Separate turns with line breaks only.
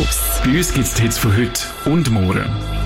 Fokus.
Bei uns gibt es die Hits von heute und morgen.